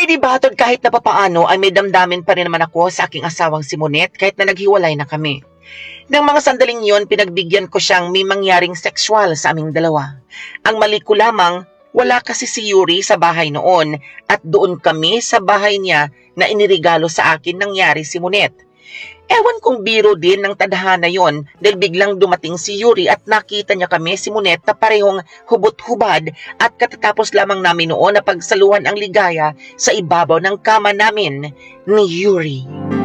di batod kahit na papaano ay may damdamin pa rin naman ako sa aking asawang si Monet kahit na naghiwalay na kami. Nang mga sandaling yon, pinagbigyan ko siyang may mangyaring sexual sa aming dalawa. Ang mali ko lamang, wala kasi si Yuri sa bahay noon at doon kami sa bahay niya na inirigalo sa akin nangyari si Monet. Ewan kung biro din ng tadhana yon dahil biglang dumating si Yuri at nakita niya kami si Monet na parehong hubot-hubad at katatapos lamang namin noon na pagsaluhan ang ligaya sa ibabaw ng kama namin ni Yuri.